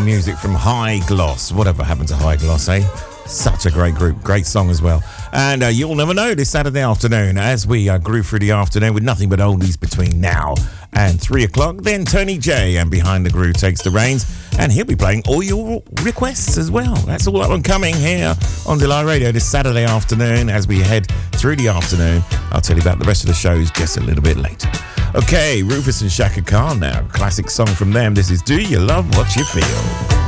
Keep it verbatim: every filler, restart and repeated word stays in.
amazing music from High Gloss. Whatever happened to High Gloss, eh? Such a great group, great song as well. And uh, you'll never know this Saturday afternoon as we uh, grew through the afternoon with nothing but oldies between now and three o'clock. Then Tony J and Behind the Groove takes the reins, and he'll be playing all your requests as well. That's all up and coming here on Delight Radio this Saturday afternoon as we head through the afternoon. I'll tell you about the rest of the shows just a little bit later. Okay, Rufus and Shaka Khan now. Classic song from them. This is Do You Love What You Feel?